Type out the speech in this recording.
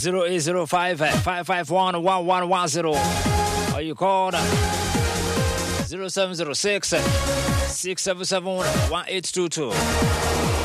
0805 551 1110. Or you call 0706 677 1822.